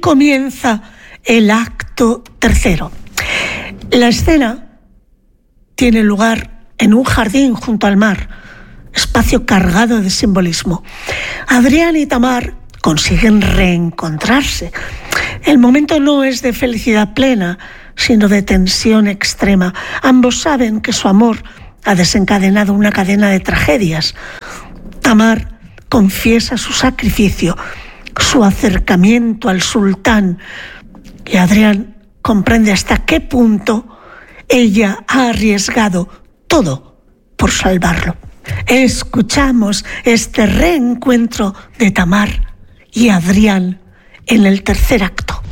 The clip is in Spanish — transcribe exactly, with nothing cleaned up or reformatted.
comienza el acto tercero. La escena tiene lugar en un jardín junto al mar, espacio cargado de simbolismo. Adrián y Tamar consiguen reencontrarse. El momento no es de felicidad plena, sino de tensión extrema. Ambos saben que su amor ha desencadenado una cadena de tragedias. Tamar confiesa su sacrificio, su acercamiento al sultán, y Adrián comprende hasta qué punto ella ha arriesgado todo por salvarlo. Escuchamos este reencuentro de Tamar y Adrián en el tercer acto.